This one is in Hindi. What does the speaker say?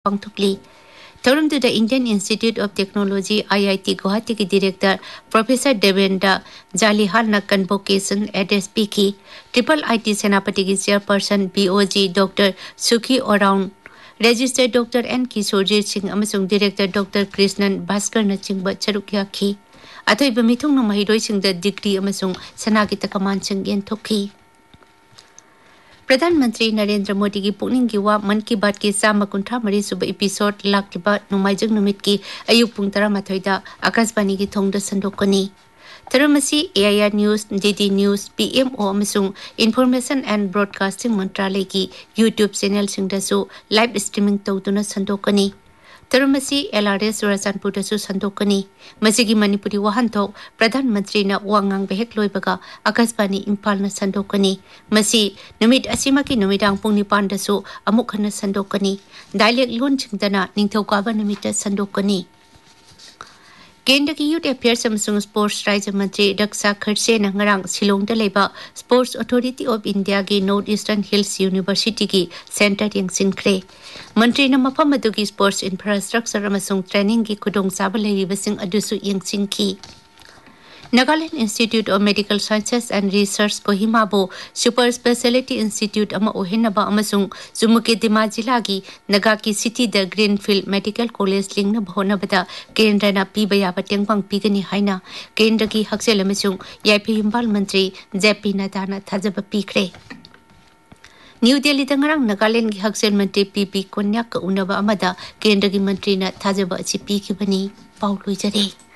Pangthukli. Thorun to the Indian Institute of Technology IIT Guwahati ki Director Professor Devendra Jalihal na convocation address piki Triple IT Senapati ki Chairperson BOG Dr. Sukhi Oraon Registered Dr. N. Kishorjit Singh amasung Director Dr. Krishnan Bhaskar na chingba charukya ki Athoy bamithong no mahiroi sing the degree amasung sanagita kaman sing yenthokhi प्रधानमंत्री नरेंद्र मोदी की पुनिंग की वा मन की बात की सामा कुंठा मरी सुबह एपिसोड लाखिबा नुमाइजंग नुमित की अयुक पुंग 13 आकाशवाणी की थोंग the संदोकनी तरमसी AIR news DD news PMO अमसुंग information and broadcasting मंत्रालय की YouTube channel सिंगदसु live streaming तौदुना संदोकनी तरमसी LRS सुरसनपुरदसु संदोकनी मसिगी Manipuri वहानथोक प्रधानमंत्री न वांगांग बेहेक लोइबगा आकाशवाणी इम्फाल न संदोकनी मसी नुमित असीमा की नुमिदांग पुंग निपानदसु अमुक हन संदोकनी डायलेक्ट लोन छिंगदना निंगथौकाबा नुमित संदोकनी केंद्र की यूथ अफेयर्स अमसुंग स्पोर्ट्स राज्य मंत्री रक्षा खड़से नंगरांग शिलोंग द लेबा स्पोर्ट्स अथॉरिटी ऑफ इंडिया की नॉर्थ ईस्टर्न हिल्स यूनिवर्सिटी की सेंटर यंगसिंखरे मंत्री न मफम अदुगी स्पोर्ट्स इंफ्रास्ट्रक्चर अमसुंग ट्रेनिंग की खुदोंग चाब लेरिबसिंग अदुसु यंगसिंखी Nagaland Institute of Medical Sciences and Research Kohima bo Super Speciality Institute ama ohinaba amasung Jumuke Dima Jila gi Naga ki City the Greenfield Medical College ling na bhona bada Kendra na piba yaba tengpang pigani haina Kendra ki haksel amasung Yaipi Yimbal Mantri JP Nadana thajaba pikre New Delhi dangarang Nagaland ki haksel mantri PP Konyak ka unaba amada Kendra ki mantri na thajaba achi pikibani Paul Luijare